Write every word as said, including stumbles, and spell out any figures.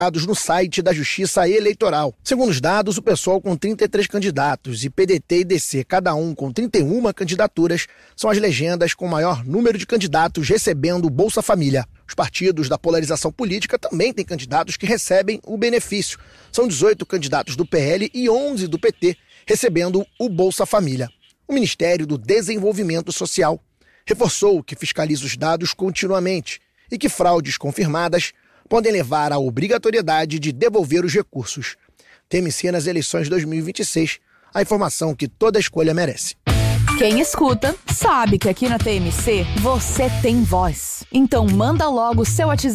no site da Justiça Eleitoral. Segundo os dados, o PSOL com trinta e três candidatos e P D T e D C, cada um com trinta e uma candidaturas, são as legendas com maior número de candidatos recebendo o Bolsa Família. Os partidos da polarização política também têm candidatos que recebem o benefício. São dezoito candidatos do P L e onze do P T recebendo o Bolsa Família. O Ministério do Desenvolvimento Social reforçou que fiscaliza os dados continuamente e que fraudes confirmadas podem levar à obrigatoriedade de devolver os recursos. T M C nas eleições dois mil e vinte e seis, a informação que toda escolha merece. Quem escuta sabe que aqui na T M C você tem voz. Então manda logo o seu WhatsApp